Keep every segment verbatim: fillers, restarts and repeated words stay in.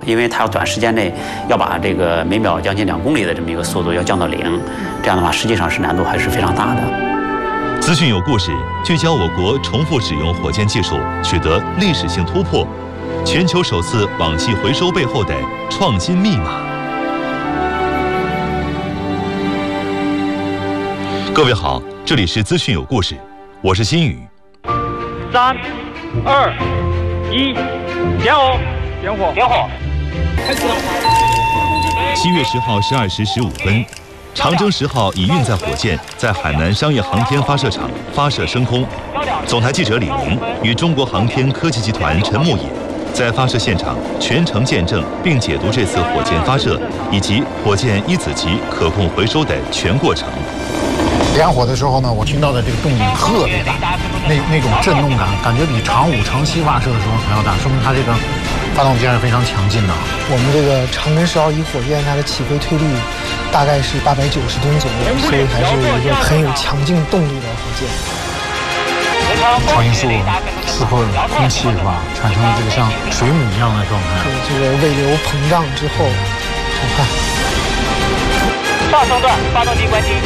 因为它要短时间内要把这个每秒将近两公里的这么一个速度要降到零，这样的话实际上是难度还是非常大的。 资讯有故事，聚焦我国重复使用火箭技术取得历史性突破，全球首次网系回收背后的创新密码。各位好，这里是资讯有故事，我是新宇。 三、二、一，点火！点火！点火！开始。 七月十号十二时十五分，长征十号乙运载火箭在海南商业航天发射场发射升空。总台记者李宁与中国航天科技集团陈牧野在发射现场全程见证并解读这次火箭发射以及火箭一子级可控回收的全过程。 点火的时候呢，我听到的这个动静特别大，那那种震动感，感觉比长五、长七发射的时候还要大，说明它这个发动机还是非常强劲的。 我们这个长征十号乙火箭，它的起飞推力大概是八百九十吨左右，所以还是一个很有强劲动力的火箭。 超音速刺破空气是吧？产生了这个像水母一样的状态。 这个尾流膨胀之后，好看。 上升段发动机关机。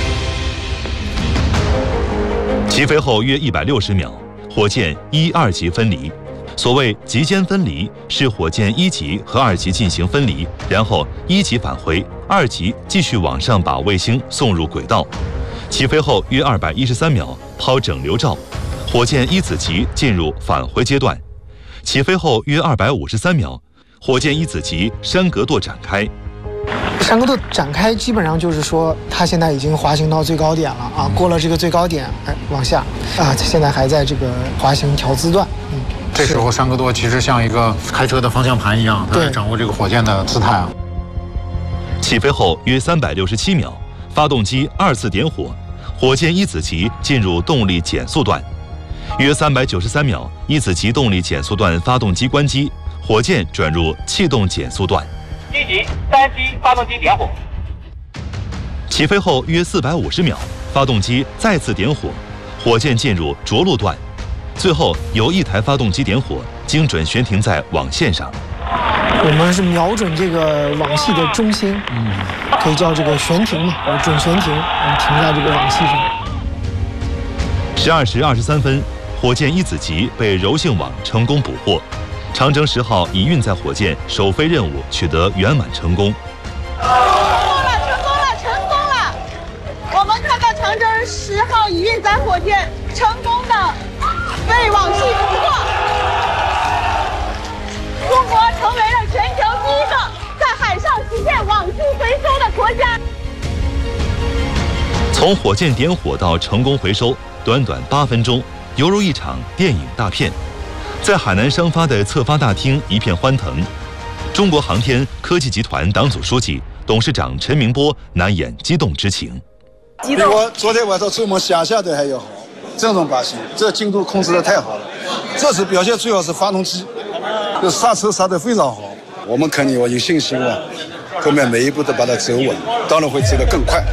起飞后约一百六十秒，火箭一、二级分离。所谓级间分离，是火箭一级和二级进行分离，然后一级返回，二级继续往上把卫星送入轨道。起飞后约二百一十三秒，抛整流罩，火箭一子级进入返回阶段。起飞后约二百五十三秒，火箭一子级山格舵展开。 山格舵展开，基本上就是说，它现在已经滑行到最高点了啊，过了这个最高点，哎，往下啊，现在还在这个滑行调姿段。嗯， 这时候山格舵其实像一个开车的方向盘一样，它掌握这个火箭的姿态啊。 起飞后约三百六十七秒，发动机二次点火，火箭一子级进入动力减速段。约三百九十三秒，一子级动力减速段发动机关机，火箭转入气动减速段。 一级、三级发动机点火。 起飞后约四百五十秒，发动机再次点火，火箭进入着陆段。最后由一台发动机点火，精准悬停在网线上。 我们是瞄准这个网系的中心，嗯，可以叫这个悬停嘛，准悬停，我们停在这个网系上。 十二时二十三分，火箭一子级被柔性网成功捕获。长征十号乙运载火箭首飞任务取得圆满成功。 成功了，成功了，成功了！我们看到长征十号乙运载火箭成功的被网系捕获，中国成为了全球第一个在海上实现网系回收的国家。 从火箭点火到成功回收，短短八分钟，犹如一场电影大片。在海南商发的策发大厅一片欢腾，中国航天科技集团党组书记、董事长陈明波难掩激动之情。 比我昨天晚上做梦想象的还要好，这种把戏，这精度控制的太好了。这次表现最好是发动机，这刹车刹得非常好。我们肯定我有信心啊，后面每一步都把它走稳，当然会走得更快。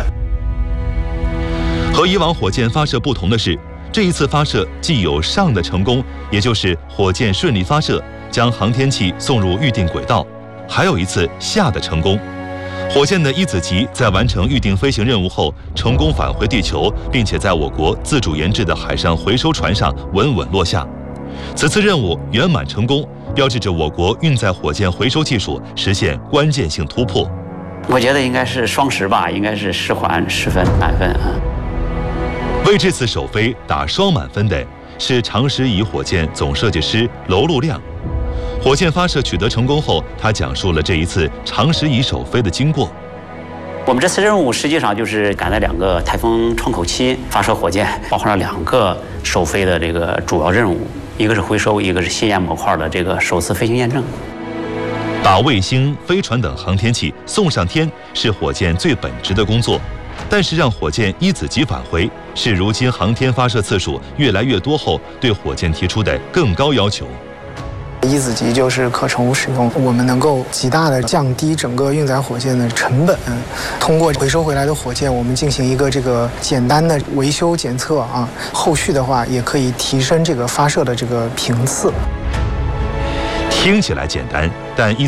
和以往火箭发射不同的是，这一次发射既有上的成功，也就是火箭顺利发射，将航天器送入预定轨道，还有一次下的成功。火箭的一子级在完成预定飞行任务后，成功返回地球，并且在我国自主研制的海上回收船上稳稳落下。此次任务圆满成功，标志着我国运载火箭回收技术实现关键性突破。 我觉得应该是双十吧，应该是十环十分满分啊。 为这次首飞打双满分的是长十乙火箭总设计师娄路亮。火箭发射取得成功后，他讲述了这一次长十乙首飞的经过。 我们这次任务实际上就是赶在两个台风窗口期发射火箭，包含了两个首飞的这个主要任务，一个是回收，一个是新研模块的这个首次飞行验证。 把卫星、飞船等航天器送上天是火箭最本职的工作。但是让火箭一子级返回，是如今航天发射次数越来越多后对火箭提出的更高要求。 一子级就是可重复使用，我们能够极大的降低整个运载火箭的成本。通过回收回来的火箭，我们进行一个这个简单的维修检测啊，后续的话也可以提升这个发射的这个频次。 听起来简单，但一